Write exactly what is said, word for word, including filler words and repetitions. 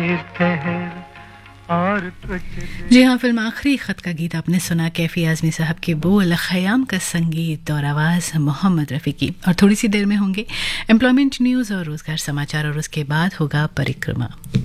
और कुछ जी हाँ, फिल्म आखिरी खत का गीत आपने सुना। कैफी आजमी साहब के बोल, खयाम का संगीत और आवाज़ मोहम्मद रफ़ी की। और थोड़ी सी देर में होंगे एम्प्लॉयमेंट न्यूज़ और रोज़गार समाचार, और उसके बाद होगा परिक्रमा।